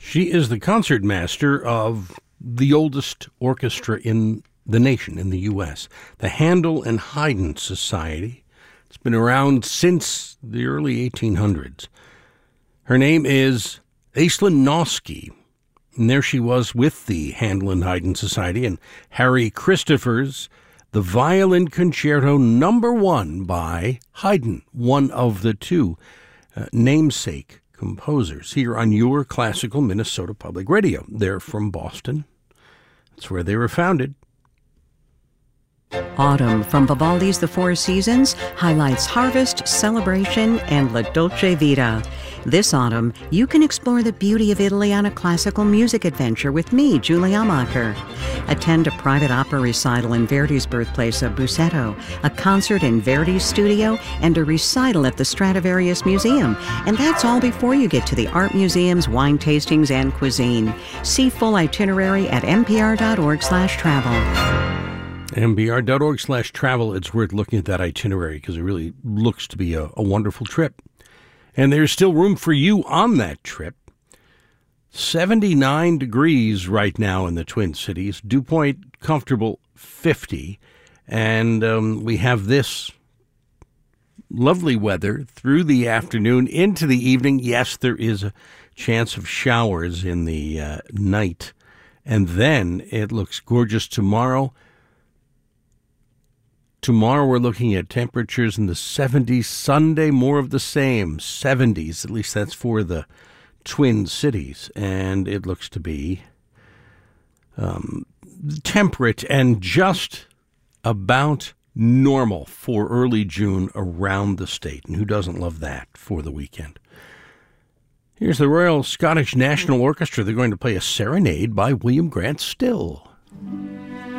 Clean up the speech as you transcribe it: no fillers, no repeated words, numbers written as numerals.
She is the concertmaster of the oldest orchestra in the nation, in the U.S., the Handel and Haydn Society. It's been around since the early 1800s. Her name is Aislinn Noski, and there she was with the Handel and Haydn Society and Harry Christopher's The Violin Concerto No. 1 by Haydn, one of the two namesake composers, here on your classical Minnesota Public Radio. They're from Boston. That's where they were founded. Autumn from Vivaldi's The Four Seasons highlights harvest, celebration, and La Dolce Vita. This autumn, you can explore the beauty of Italy on a classical music adventure with me, Julie Amacher. Attend a private opera recital in Verdi's birthplace of Busseto, a concert in Verdi's studio, and a recital at the Stradivarius Museum. And that's all before you get to the art museums, wine tastings, and cuisine. See full itinerary at npr.org/travel. npr.org/travel. It's worth looking at that itinerary because it really looks to be a wonderful trip. And there's still room for you on that trip. 79 degrees right now in the Twin Cities. Dew point comfortable 50. And we have this lovely weather through the afternoon into the evening. Yes, there is a chance of showers in the night. And then it looks gorgeous tomorrow. Tomorrow we're looking at temperatures in the 70s. Sunday, more of the same, 70s. At least that's for the Twin Cities. And it looks to be temperate and just about normal for early June around the state. And who doesn't love that for the weekend? Here's the Royal Scottish National Orchestra. They're going to play a serenade by William Grant Still.